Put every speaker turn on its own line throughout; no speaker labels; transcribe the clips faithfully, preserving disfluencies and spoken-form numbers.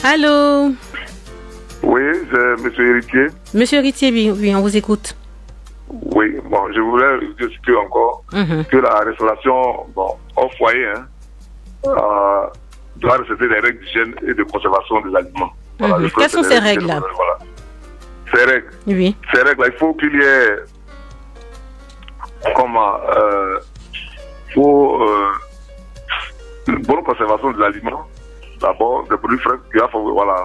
Allô?
Oui, c'est Monsieur Héritier.
Monsieur Héritier, oui, oui, on vous écoute.
Oui, bon, je voulais expliquer encore mm-hmm. que la restauration, bon, au foyer, hein, euh, doit respecter les règles d'hygiène et de conservation des aliments. Voilà,
mm-hmm. Quelles sont ces règles-là?
Voilà. Ces règles.
Oui.
Ces règles-là, il faut qu'il y ait, comment, euh, faut, euh, une bonne conservation des aliments. D'abord, des produits frais, il faut, voilà,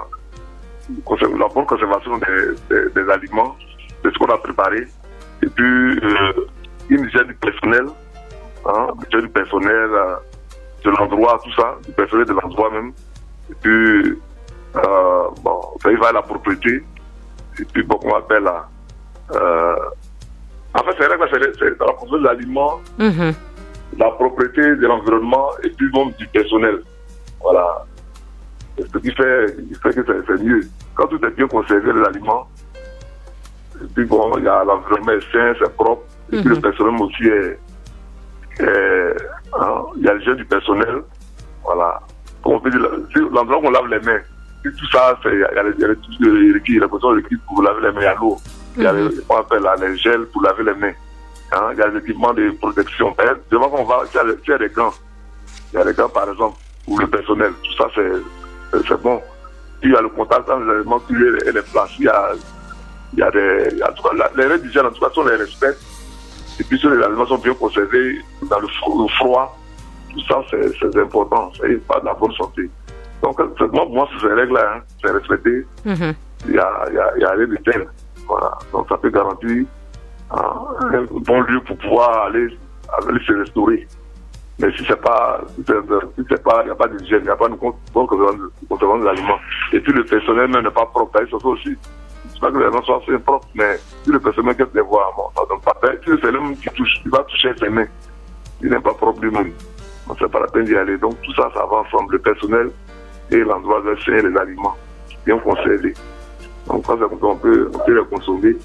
la bonne conservation des, des, des aliments, de ce qu'on a préparé. Et puis, euh, une hygiène du personnel, hein, hygiène du personnel, euh, de l'endroit, tout ça, du personnel de l'endroit même. Et puis, euh, bon, ça y va à la propriété. Et puis, bon, on appelle là. Euh, en fait, c'est vrai que c'est dans la conservation des aliments, mm-hmm. la propriété de l'environnement et puis même du personnel. Voilà. Ce qui fait, fait que c'est mieux. Quand tout est bien conservé, les aliments, et puis bon, il y a l'environnement est sain, c'est propre, et mm-hmm. puis le personnel aussi est, est hein, il y a l'hygiène du personnel, voilà. Comme on peut dire, l'endroit où on lave les mains, et tout ça, il y a les liquides, il y a les liquides pour laver les mains à l'eau, il y a les, on appelle là, les gels pour laver les mains, hein, il y a les équipements de protection. Devant qu'on va, il y a les gants, il y a les gants par exemple, pour le personnel, tout ça c'est, c'est bon. Puis il y a le contact entre les aliments et les places, il y a Il y a des, il y a, les règles d'hygiène, en tout cas, on les respecte. Et puis, si les aliments sont bien conservés dans le froid, tout ça, c'est important. C'est pas de la bonne santé. Donc, moi, pour moi, ces règles-là, hein, c'est respecté. Mm-hmm. Il y a, il y a, il y a rien de tel. Voilà. Donc, ça peut garantir hein, un bon lieu pour pouvoir aller, aller se restaurer. Mais si c'est pas, si c'est pas, il n'y a pas d'hygiène, il n'y a pas de conservation des aliments. Et puis, le personnel même n'est pas propre. Ça aussi. C'est pas que les gens soient assez propres, mais si le personnel qui les voit, bon, ça donne pas peine. Si c'est l'homme qui touche, il va toucher ses mains. Il n'est pas propre lui-même. Donc c'est pas la peine d'y aller. Donc tout ça, ça va ensemble, le personnel et l'endroit de et les aliments bien conservés. Donc ça, c'est comme ça, on peut, on peut les consommer.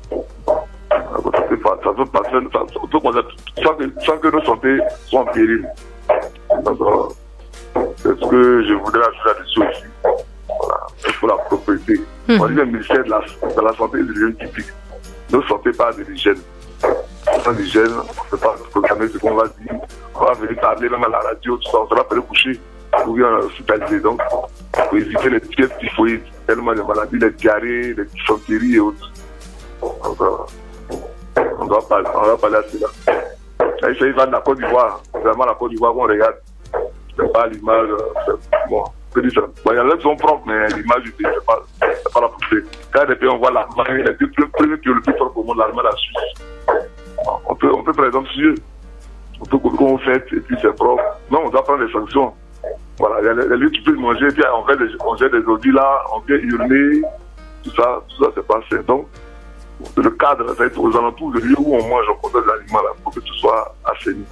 Ça peut pas, ça peut passer, ça, on peut conserver, sans que, sans que nos santé soient en péril. Donc, c'est ce que je voudrais ajouter là-dessus aussi. Voilà, pour la propriété. Mmh. On dit le ministère de la, de la santé et de l'hygiène publique. Ne sortez pas de l'hygiène. Sans l'hygiène, on ne peut pas programmer ce qu'on va dire. On va venir parler même à la radio, tout ça, on va faire coucher pour bien hospitaliser. Donc, pour éviter les pièces typhoïdes, tellement de maladies, les diarrhées, les dysenteries et autres. Donc, euh, on doit parler, on va parler à cela. Et ça, il va de la Côte d'Ivoire. Vraiment, la Côte d'Ivoire, on regarde. C'est pas l'image. Bon. Bon, il y en a qui sont propres, mais l'image, c'est pas, c'est pas la propriété. Quand les pays, on voit l'Allemagne, le premier qui est le plus propre au monde, l'Allemagne, la Suisse. On peut, on peut par exemple, suivre. On peut qu'on on fait, et puis c'est propre. Non, on doit prendre des sanctions. Voilà, il y a les, les lieux qui peuvent manger, puis on fait des, on jette des ordures là, on vient hurler, tout ça, tout ça, c'est pas sain. Donc, le cadre, ça va être aux alentours de lieux où on mange, on conserve les aliments là, pour que tout soit assaini.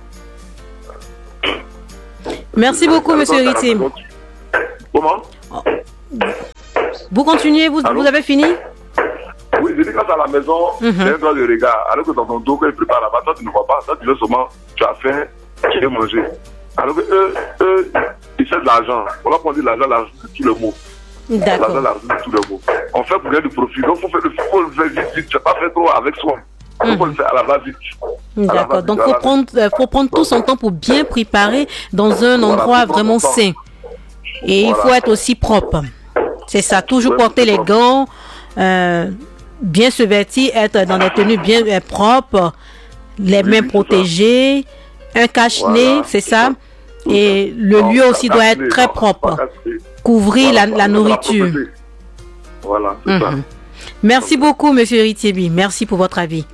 Merci beaucoup, monsieur Héritier.
Comment?
Vous continuez, vous, vous avez fini?
Oui, je dis quand à la maison, mm-hmm. c'est un droit de regard. Alors que dans ton dos, quand ils préparent là-bas, toi tu ne vois pas, toi tu veux seulement, tu as faim, tu veux manger. Alors que eux, eux ils cherchent de l'argent. Voilà qu'on dit l'argent, l'argent, c'est tout le mot.
D'accord.
L'argent, l'argent, c'est tout le mot. On fait pour gagner du profit. Donc il faut, faut le faire vite, vite. Tu n'as pas fait trop avec soi. Il mm-hmm. faut le faire à la base vite.
D'accord. Donc il faut prendre, euh, faut prendre tout son temps pour bien préparer dans un endroit voilà, vraiment sain. Et voilà. Il faut être aussi propre. C'est ça, toujours ouais, porter les gants, euh, bien se vêtir, être dans des tenues bien euh, propres, les oui, mains protégées, ça. Un cache-nez, voilà, c'est ça. ça. Et le non, lieu aussi doit être très propre. Couvrir voilà, la, la nourriture. La
voilà, c'est mm-hmm. ça.
Merci beaucoup, monsieur Héritier. Merci pour votre avis.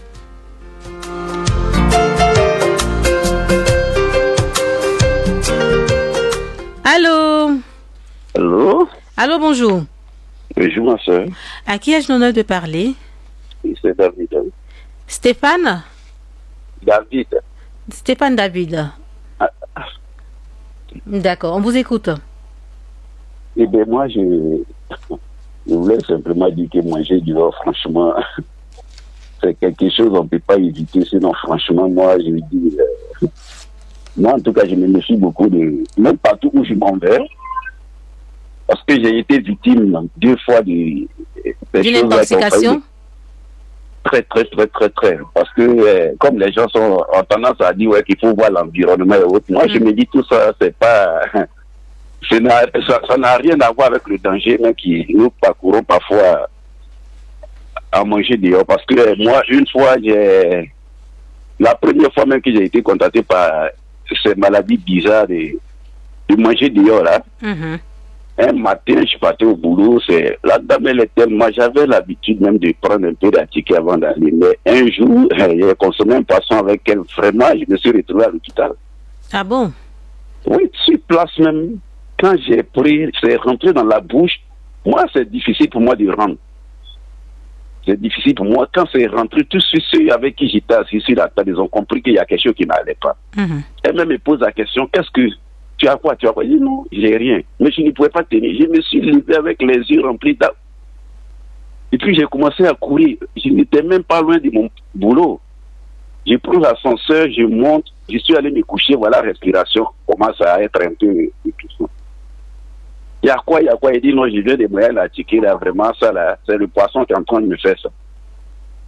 Allô?
Allô?
Allô, bonjour.
Bonjour, ma soeur.
À qui ai-je l'honneur de parler?
C'est David.
Stéphane?
David.
Stéphane David. Ah. D'accord, on vous écoute.
Eh bien, moi, je, je voulais simplement dire que manger du lait, franchement, c'est quelque chose qu'on ne peut pas éviter. Sinon, franchement, moi, je dis... Euh, moi, en tout cas, je me méfie beaucoup de... Même partout où je m'en vais, Parce que j'ai été victime deux fois de...
D'une intoxication?
Très, très, très, très, très. Parce que euh, comme les gens sont ont tendance à dire ouais, qu'il faut voir l'environnement et autres, moi mm. je me dis tout ça, c'est pas... ça n'a rien à voir avec le danger même qui nous parcourons parfois à manger dehors. Parce que euh, moi, une fois, j'ai... La première fois même que j'ai été contacté par ces maladies bizarres de, de manger dehors, là, mm-hmm. un matin, je partais au boulot, c'est la dame, elle est tellement... J'avais l'habitude même de prendre un peu d'attiqué avant d'aller. Mais un jour, j'ai consommé un poisson avec elle. Vraiment, je me suis retrouvé à l'hôpital.
Ah bon?
Oui, sur place même. Quand j'ai pris, c'est rentré dans la bouche. Moi, c'est difficile pour moi de rendre. C'est difficile pour moi. Quand c'est rentré, tous ceux avec qui j'étais assis sur la table, ils ont compris qu'il y a quelque chose qui n'allait pas. Mm-hmm. Elle même me pose la question, qu'est-ce que... Tu as quoi? Tu as quoi? Je dis non, j'ai rien. Mais je ne pouvais pas tenir. Je me suis levé avec les yeux remplis d'eau. Et puis j'ai commencé à courir. Je n'étais même pas loin de mon boulot. Je prends l'ascenseur, je monte, je suis allé me coucher, voilà, respiration commence à être un peu tout ça. Il y a quoi? Il y a quoi? Il dit non, je viens de moyen la ticket là, vraiment ça là, c'est le poisson qui est en train de me faire ça.